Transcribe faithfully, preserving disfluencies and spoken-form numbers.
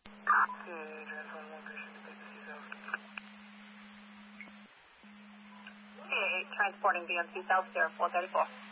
Transporting B M C South, Sierra four thirty-four.